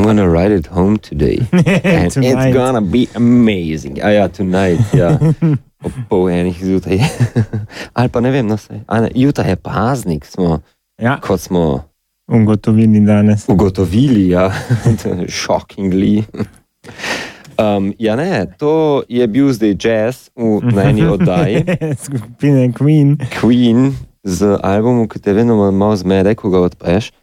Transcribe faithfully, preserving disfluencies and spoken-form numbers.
gonna ride it home today. And it's gonna be amazing. A ja, tonight, ja. Ob pol enih zjutraj. Ali pa ne vem, no se. A ne, jutra je praznik, smo, Ja, kot smo ugotovili danes. ugotovili, ja. Shockingly. Um, ja ne, to je bil zdaj jazz v najni oddaji. Skupine Queen. Queen z albumom, ki te vedno malo zmede, ko ga odpreš.